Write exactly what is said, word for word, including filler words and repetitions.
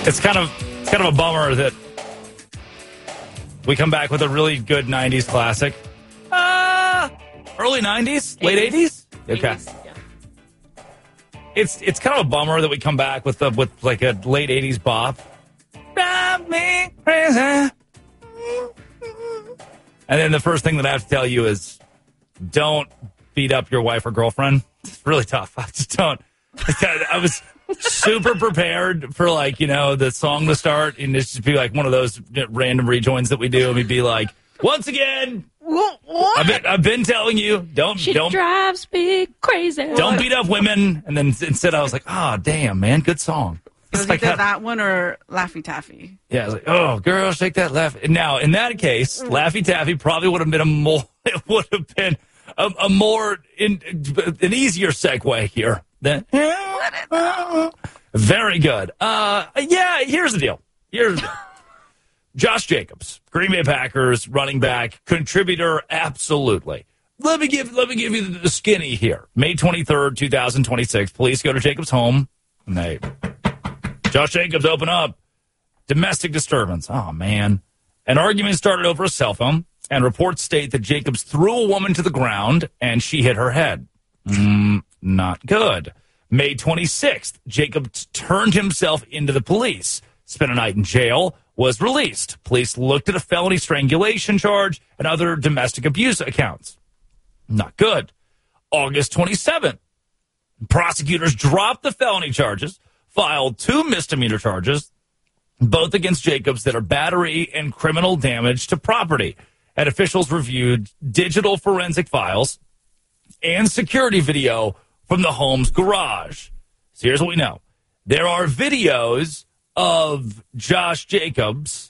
It's kind of it's kind of a bummer that we come back with a really good nineties classic. Uh, early nineties? Late eighties? Okay. eighties, yeah. It's it's kind of a bummer that we come back with a, with like a late eighties bop. Drive me crazy. And then the first thing that I have to tell you is don't beat up your wife or girlfriend. It's really tough. I just don't. I was super prepared for, like, you know, the song to start, and it's just be like one of those random rejoins that we do, and we'd be like, once again, What? I've been, I've been telling you, don't She don't drives me crazy. don't beat up women. And then instead, I was like, oh damn, man, good song. It was It's like either that- that one or Laffy Taffy. Yeah, I was like, oh, girl, shake that laugh. Now, in that case, Laffy Taffy probably would have been a more, it would have been a, a more, in, an easier segue here. Than, very good. Uh, yeah, here's the deal. Here's the deal. Josh Jacobs, Green Bay Packers running back, contributor, absolutely. Let me give, let me give you the, the skinny here. May twenty-third, twenty twenty-six, police go to Jacobs' home, and they, Josh Jacobs, open up. Domestic disturbance. Oh, man. An argument started over a cell phone, and reports state that Jacobs threw a woman to the ground, and she hit her head. Mm, not good. May twenty-sixth, Jacobs turned himself into the police, spent a night in jail, was released. Police looked at a felony strangulation charge and other domestic abuse accounts. Not good. August twenty-seventh, prosecutors dropped the felony charges, filed two misdemeanor charges, both against Jacobs that are battery and criminal damage to property. And officials reviewed digital forensic files and security video from the home's garage. So here's what we know. There are videos of Josh Jacobs